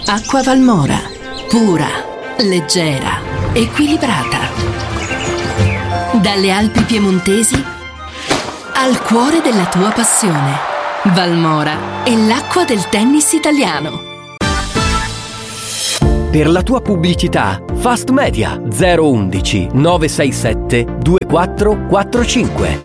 Acqua Valmora, pura, leggera, equilibrata. Dalle Alpi piemontesi al cuore della tua passione. Valmora è l'acqua del tennis italiano. Per la tua pubblicità, Fast Media 011 967 2445.